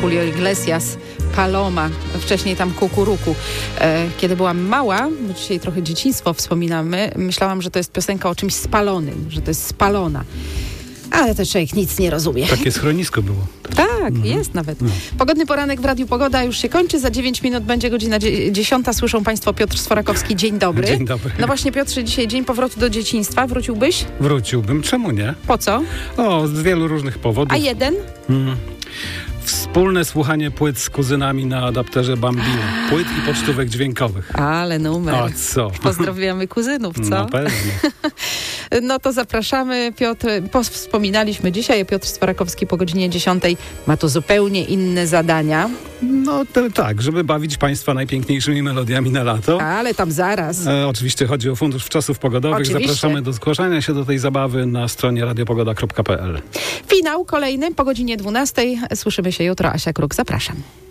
Julio Iglesias, Paloma, wcześniej tam Kukuruku. Kiedy byłam mała, bo dzisiaj trochę dzieciństwo wspominamy, myślałam, że to jest piosenka o czymś spalonym, że to jest spalona. Ale to człowiek nic nie rozumie. Takie schronisko było. Tak, jest nawet. Pogodny poranek w Radiu Pogoda już się kończy. Za 9 minut będzie godzina 10. Słyszą Państwo Piotr Sforakowski. Dzień dobry. Dzień dobry. No właśnie, Piotrze, dzisiaj dzień powrotu do dzieciństwa. Wróciłbyś? Wróciłbym. Czemu nie? Po co? O, z wielu różnych powodów. A jeden? Wspólne słuchanie płyt z kuzynami na adapterze Bambino. Płyt i pocztówek dźwiękowych. Ale numer. A co? Pozdrawiamy kuzynów, co? No pewnie. No to zapraszamy. Piotr, wspominaliśmy dzisiaj, Piotr Sforakowski po godzinie 10 ma tu zupełnie inne zadania. No tak, żeby bawić Państwa najpiękniejszymi melodiami na lato. Ale tam zaraz. Oczywiście chodzi o Fundusz Wczasów Pogodowych. Oczywiście. Zapraszamy do zgłaszania się do tej zabawy na stronie radiopogoda.pl. Finał kolejny po godzinie 12. Słyszymy się jutro. Asia Kruk, zapraszam.